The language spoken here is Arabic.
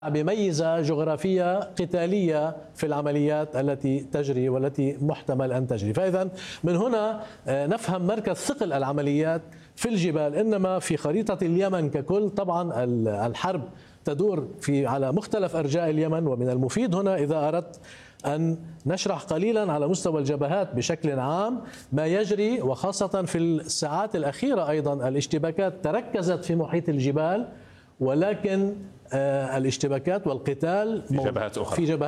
بميزة جغرافية قتالية في العمليات التي تجري والتي محتمل أن تجري. فإذا من هنا نفهم مركز ثقل العمليات في الجبال، إنما في خريطة اليمن ككل طبعا الحرب تدور على مختلف أرجاء اليمن. ومن المفيد هنا إذا أردت أن نشرح قليلا على مستوى الجبهات بشكل عام ما يجري، وخاصة في الساعات الأخيرة أيضا الاشتباكات تركزت في محيط الجبال، ولكن الاشتباكات والقتال في جبهات أخرى.